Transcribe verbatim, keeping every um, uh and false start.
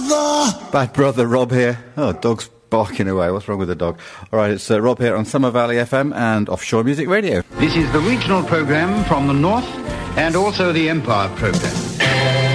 brother! Bad brother, Rob here. Oh, dog's barking away. What's wrong with the dog? All right, it's uh, Rob here on Summer Valley F M and Offshore Music Radio. This is the regional programme from the north and also the Empire programme.